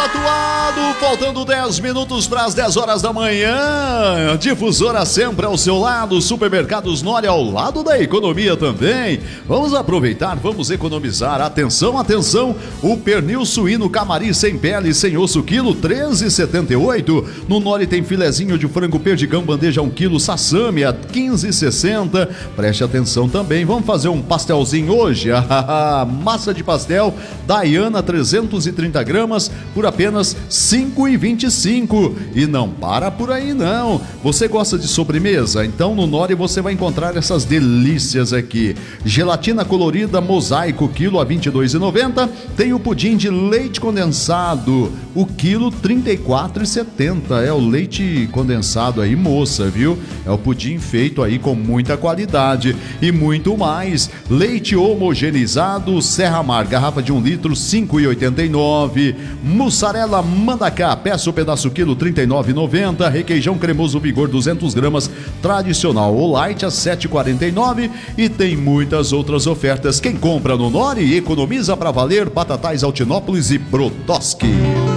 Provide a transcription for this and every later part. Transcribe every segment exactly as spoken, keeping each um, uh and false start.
atuado, faltando dez minutos para as dez horas da manhã. Difusora sempre ao seu lado, Supermercados Nori ao lado da economia também. Vamos aproveitar, vamos economizar. Atenção, atenção, o pernil suíno Camari sem pele, sem osso, quilo treze reais e setenta e oito centavos. No Nori tem filezinho de frango perdigão, bandeja um quilo, sassami a quinze reais e sessenta centavos. Preste atenção também, vamos fazer um pastelzinho hoje. Massa de pastel Daiana trezentos e trinta gramas por apenas cinco reais e vinte e cinco centavos. E não para por aí não. Você gosta de sobremesa? Então no Nori você vai encontrar essas delícias aqui. Gelatina colorida mosaico, quilo a vinte e dois reais e noventa centavos. Tem o pudim de leite condensado, o quilo trinta e quatro reais e setenta centavos. É o leite condensado aí, moça, viu? É o pudim feito aí com muita qualidade e muito mais. Leite homogeneizado Serra Mar, garrafa de um litro, cinco reais e oitenta e nove centavos. Mussarela Mandacá, peça o pedaço quilo, trinta e nove reais e noventa centavos. Requeijão cremoso Vigor, duzentas gramas, tradicional ou light a sete reais e quarenta e nove centavos. E tem muitas outras ofertas. Quem compra no Nori economiza pra valer. Batatais Altinópolis e Brodowski.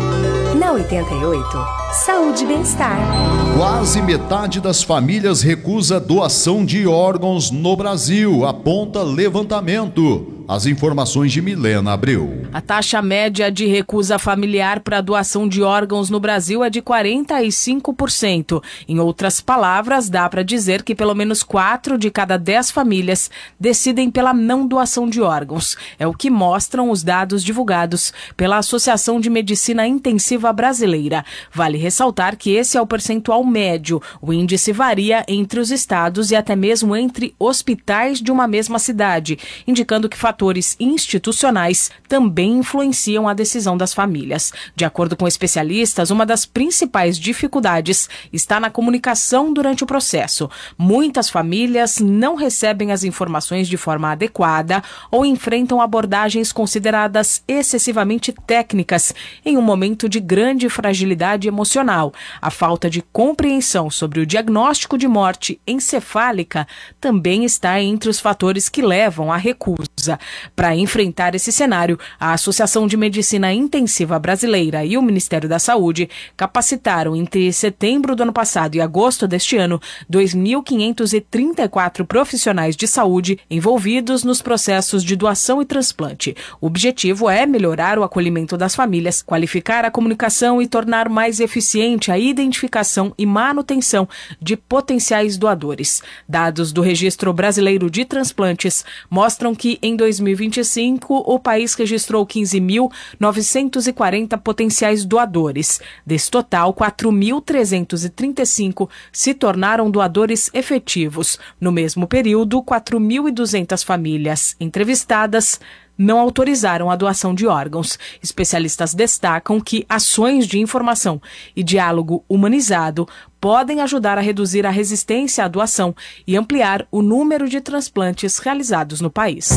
Na oitenta e oito, saúde e bem-estar. Quase metade das famílias recusa doação de órgãos no Brasil, aponta levantamento. As informações de Milena Abreu. A taxa média de recusa familiar para doação de órgãos no Brasil é de quarenta e cinco por cento. Em outras palavras, dá para dizer que pelo menos quatro de cada dez famílias decidem pela não doação de órgãos. É o que mostram os dados divulgados pela Associação de Medicina Intensiva Brasileira. Vale ressaltar que esse é o percentual médio. O índice varia entre os estados e até mesmo entre hospitais de uma mesma cidade, indicando que fatores institucionais também influenciam a decisão das famílias. De acordo com especialistas, uma das principais dificuldades está na comunicação durante o processo. Muitas famílias não recebem as informações de forma adequada ou enfrentam abordagens consideradas excessivamente técnicas em um momento de grande fragilidade emocional. A falta de compreensão sobre o diagnóstico de morte encefálica também está entre os fatores que levam à recusa. Para enfrentar esse cenário, a Associação de Medicina Intensiva Brasileira e o Ministério da Saúde capacitaram entre setembro do ano passado e agosto deste ano dois mil quinhentos e trinta e quatro profissionais de saúde envolvidos nos processos de doação e transplante. O objetivo é melhorar o acolhimento das famílias, qualificar a comunicação e tornar mais eficiente a identificação e manutenção de potenciais doadores. Dados do Registro Brasileiro de Transplantes mostram que em dois mil e vinte e cinco, o país registrou quinze mil novecentos e quarenta potenciais doadores. Desse total, quatro mil trezentos e trinta e cinco se tornaram doadores efetivos. No mesmo período, quatro mil e duzentas famílias entrevistadas não autorizaram a doação de órgãos. Especialistas destacam que ações de informação e diálogo humanizado podem ajudar a reduzir a resistência à doação e ampliar o número de transplantes realizados no país.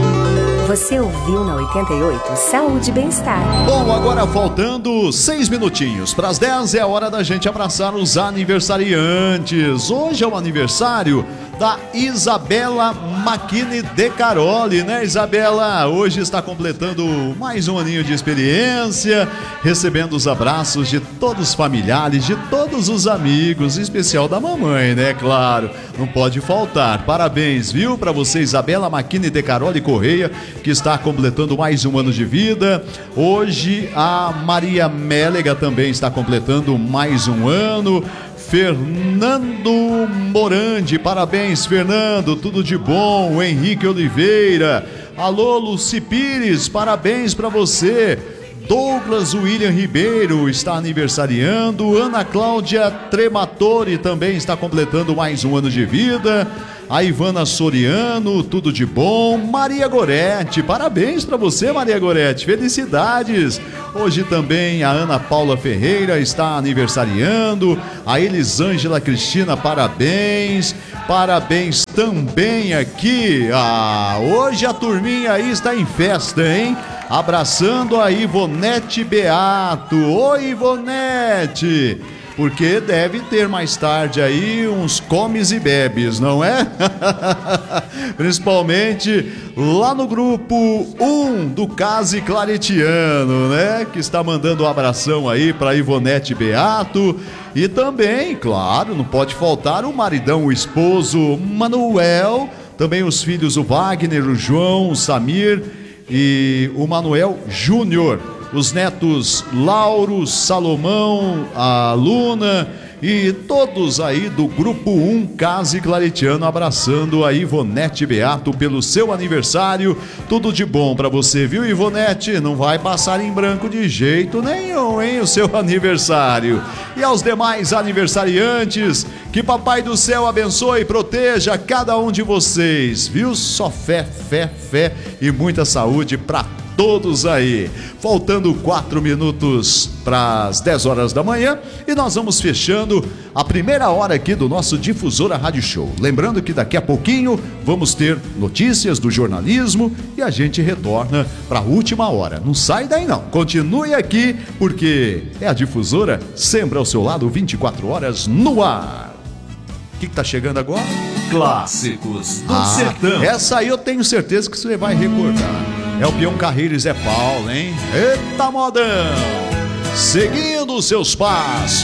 Você ouviu na oitenta e oito Saúde e Bem-Estar. Bom, agora faltando seis minutinhos para as dez, é hora da gente abraçar os aniversariantes. Hoje é o aniversário da Isabela Macchini de Caroli, né, Isabela? Hoje está completando mais um aninho de experiência, recebendo os abraços de todos os familiares, de todos os amigos, em especial da mamãe, né? Claro, não pode faltar. Parabéns, viu, para você, Isabela Macchini de Caroli Correia, que está completando mais um ano de vida. Hoje a Maria Mélega também está completando mais um ano. Fernando Morandi, parabéns, Fernando, tudo de bom. O Henrique Oliveira, alô, Luci Pires, parabéns para você. Douglas William Ribeiro está aniversariando. Ana Cláudia Trematori também está completando mais um ano de vida. A Ivana Soriano, tudo de bom. Maria Goretti, parabéns para você, Maria Goretti, felicidades. Hoje também a Ana Paula Ferreira está aniversariando. A Elisângela Cristina, parabéns. Parabéns também aqui. Ah, hoje a turminha aí está em festa, hein? Abraçando a Ivonete Beato. Oi, Ivonete. porque deve ter mais tarde aí uns comes e bebes, não é? Principalmente lá no grupo um do Case Claretiano, né? Que está mandando um abração aí para Ivonete Beato. E também, claro, não pode faltar o maridão, o esposo Manuel, também os filhos o Wagner, o João, o Samir e o Manuel Júnior, os netos Lauro, Salomão, a Luna e todos aí do grupo um Case Claretiano, abraçando a Ivonete Beato pelo seu aniversário. Tudo de bom pra você, viu, Ivonete? Não vai passar em branco de jeito nenhum, hein, o seu aniversário. E aos demais aniversariantes, que Papai do Céu abençoe e proteja cada um de vocês, viu? Só fé, fé, fé e muita saúde pra todos aí. Faltando quatro minutos para as dez horas da manhã e nós vamos fechando a primeira hora aqui do nosso Difusora Rádio Show. Lembrando que daqui a pouquinho vamos ter notícias do jornalismo e a gente retorna para a última hora. Não sai daí não, continue aqui porque é a Difusora sempre ao seu lado, vinte e quatro horas no ar. O que, que tá chegando agora? Clássicos do ah, Sertão. Essa aí eu tenho certeza que você vai recordar. É o peão Carreiro e Zé Paulo, hein? Eita modão! Seguindo os seus passos.